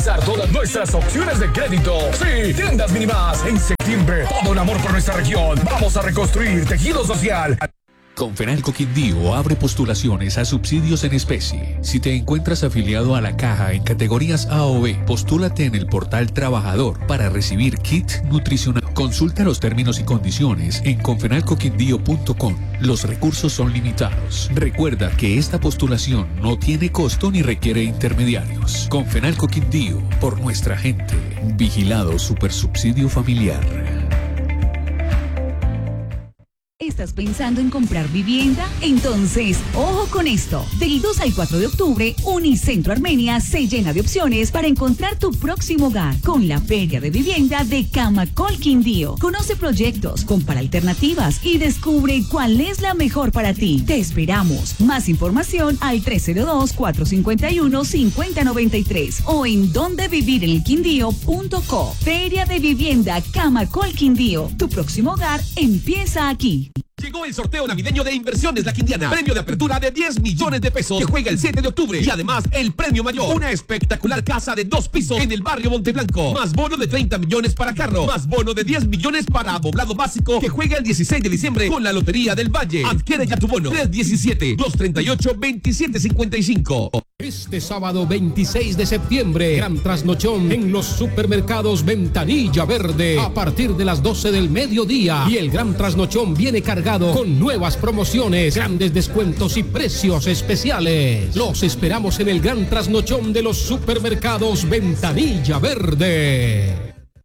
Todas nuestras opciones de crédito. Sí, Tiendas Mínimas. En septiembre, todo un amor por nuestra región. Vamos a reconstruir tejido social. Confenalco Quindío abre postulaciones a subsidios en especie. Si te encuentras afiliado a la Caja en categorías A o B, postúlate en el portal Trabajador para recibir kit nutricional. Consulta los términos y condiciones en confenalcoquindío.com. Los recursos son limitados. Recuerda que esta postulación no tiene costo ni requiere intermediarios. Confenalco Quindío, por nuestra gente. Vigilado Supersubsidio Familiar. ¿Estás pensando en comprar vivienda? Entonces, ojo con esto. Del 2 al 4 de octubre, Unicentro Armenia se llena de opciones para encontrar tu próximo hogar con la Feria de Vivienda de Camacol Quindío. Conoce proyectos, compara alternativas y descubre cuál es la mejor para ti. Te esperamos. Más información al 302-451-5093 o en dondevivirenelquindío.co. Feria de Vivienda Camacol Quindío. Tu próximo hogar empieza aquí. Llegó el sorteo navideño de Inversiones La Quindiana. Premio de apertura de 10 millones de pesos que juega el 7 de octubre. Y además, el premio mayor. Una espectacular casa de 2 pisos en el barrio Monteblanco. Más bono de 30 millones para carro. Más bono de 10 millones para amoblado básico que juega el 16 de diciembre con la Lotería del Valle. Adquiere ya tu bono. 317-238-2755. Este sábado 26 de septiembre, gran trasnochón en los supermercados Ventanilla Verde a partir de las 12 del mediodía. Y el gran trasnochón viene cargado con nuevas promociones, grandes descuentos y precios especiales. Los esperamos en el gran trasnochón de los supermercados Ventanilla Verde.